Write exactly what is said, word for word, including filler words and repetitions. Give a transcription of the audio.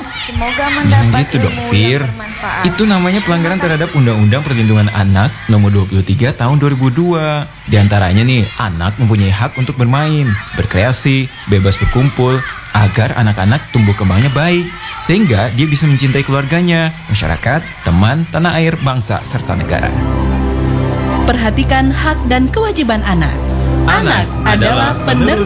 Semoga Jangan mendapat gitu dong, ilmu Fir. yang bermanfaat. Itu namanya pelanggaran Terima kasih. terhadap Undang-Undang Perlindungan Anak Nomor dua puluh tiga Tahun dua ribu dua. Di antaranya nih, anak mempunyai hak untuk bermain, berkreasi, bebas berkumpul, agar anak-anak tumbuh kembangnya baik, sehingga dia bisa mencintai keluarganya, masyarakat, teman, tanah air, bangsa, serta negara. Perhatikan hak dan kewajiban anak. Anak adalah penerus